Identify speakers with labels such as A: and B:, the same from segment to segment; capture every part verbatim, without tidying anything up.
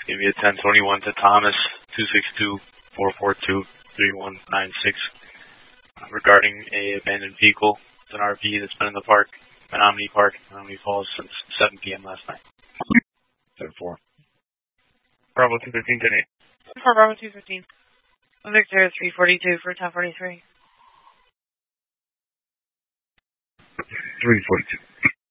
A: Give you a ten twenty-one to Thomas, two six two, four four two, three one nine six, uh, regarding a abandoned vehicle. It's an R V that's been in the park, Menominee Park, Menominee Falls, since seven p m last night.
B: ten four.
C: Bravo two fifteen, ten eight.
D: For Bravo two fifteen. Victor three forty-two for ten forty-three.
B: three forty-two.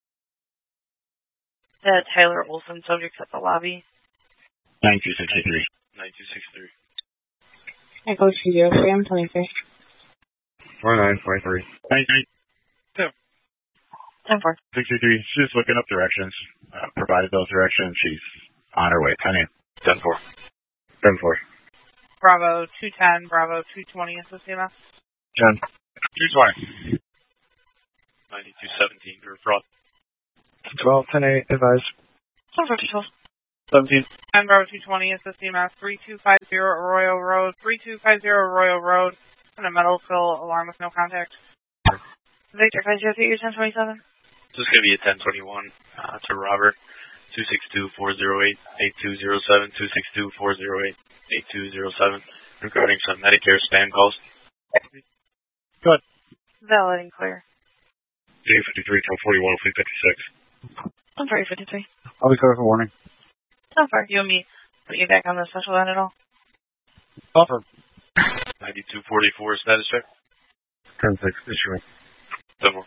D: That Tyler Olson, subjects at the lobby.
B: nine two six three.
A: nine two six three.
E: Echo two zero three, I'm twenty-three.
B: four nine four three.
C: nine nine.
D: ten four.
B: sixty-three. She's just looking up directions. Uh, provided those directions. She's on her way. ten eight.
A: ten four.
B: ten four.
D: Bravo two ten, Bravo two twenty, S O C M S.
B: ten. two twenty.
A: ninety-two seventeen for fraud.
B: twelve, ten eight, advise.
D: ten forty twelve.
C: seventeen.
D: ten Bravo two twenty, S O C M S, three two five zero Arroyo Road, three two five zero Arroyo Road, and a metal fill alarm with no contact. Victor, can I just get your ten twenty-seven?
A: This is going to be a ten twenty-one uh, to Robert, two six two, four zero eight, eight two zero seven, two six two, four zero eight, eight two zero seven, regarding some Medicare spam calls.
B: Good.
D: Valid and clear.
B: eight fifty-three, ten forty-one, fleet fifty-six.
D: ten four fifty-three.
B: I'll be clear for warning.
D: ten four. You and me put you back on the special line at all?
B: Offer.
A: ninety-two forty-four status check.
B: ten six, issuing.
A: ten more.